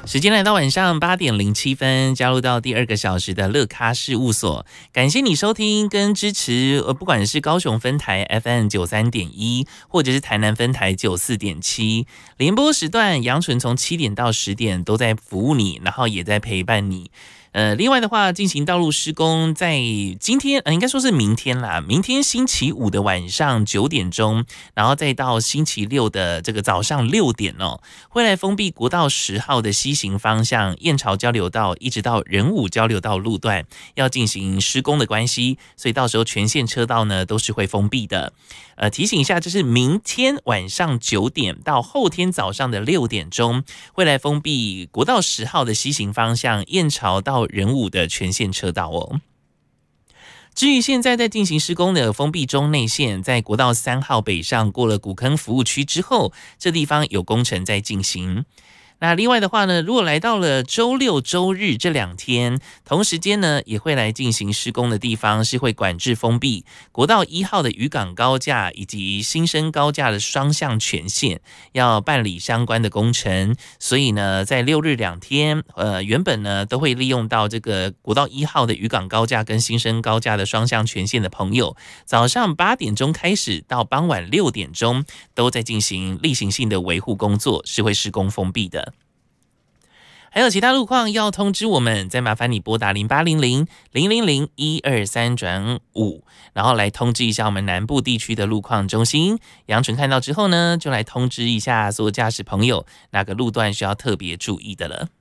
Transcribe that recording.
时间来到晚上8:07，加入到第2个小时的乐咖事务所。感谢你收听跟支持，不管是高雄分台 FM93.1，或者是台南分台94.7，联播时段杨纯从7点到10点都在服务你，然后也在陪伴你。另外的话，进行道路施工，在今天应该说是明天啦，明天星期五的晚上9点钟，然后再到星期六的这个早上6点哦，会来封闭国道10号的西行方向燕巢交流道一直到仁武交流道路段，要进行施工的关系，所以到时候全线车道呢都是会封闭的。提醒一下，这是明天晚上9点到后天早上的6点钟，会来封闭国道10号的西行方向燕巢到仁武的全线车道哦。至于现在在进行施工的封闭中内线，在国道3号北上过了古坑服务区之后，这地方有工程在进行。那另外的话呢，如果来到了周六周日这2天，同时间呢也会来进行施工的地方是会管制封闭国道1号的渔港高架以及新生高架的双向全线，要办理相关的工程。所以呢在6日2天原本呢都会利用到这个国道1号的渔港高架跟新生高架的双向全线的朋友，早上8点钟开始到傍晚6点钟都在进行例行性的维护工作，是会施工封闭的。还有其他路况要通知我们，再麻烦你拨打0800-000-123-5，然后来通知一下我们南部地区的路况中心。杨纯看到之后呢，就来通知一下所有驾驶朋友哪个路段需要特别注意的了。